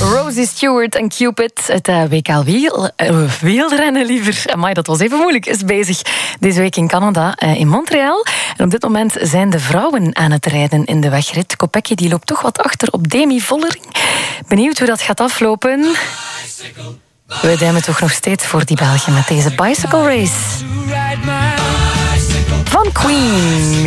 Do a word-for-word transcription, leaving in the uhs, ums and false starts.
Rosie Stewart en Cupid. Het uh, W K wiel, uh, wielrennen liever. Amai, dat was even moeilijk. Is bezig deze week in Canada, uh, in Montreal. En op dit moment zijn de vrouwen aan het rijden in de wegrit. Kopecky die loopt toch wat achter op Demi Vollering. Benieuwd hoe dat gaat aflopen. We duimen toch nog steeds voor die Belgen met deze Bicycle Race van Queen.